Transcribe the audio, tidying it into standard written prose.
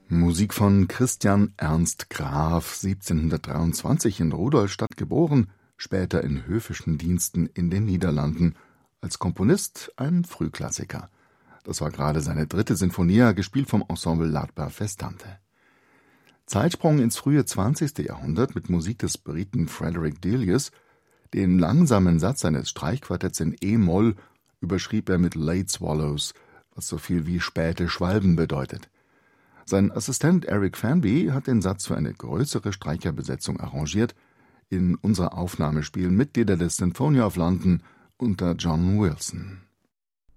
Musik von Christian Ernst Graf, 1723 in Rudolstadt geboren, später in höfischen Diensten in den Niederlanden. Als Komponist ein Frühklassiker. Das war gerade seine 3. Sinfonia, gespielt vom Ensemble L'Arpa Festante. Zeitsprung ins frühe 20. Jahrhundert mit Musik des Briten Frederick Delius. Den langsamen Satz seines Streichquartetts in E-Moll überschrieb er mit Late Swallows, was so viel wie späte Schwalben bedeutet. Sein Assistent Eric Fanby hat den Satz für eine größere Streicherbesetzung arrangiert. In unserer Aufnahme spielen Mitglieder des Symphony of London unter John Wilson.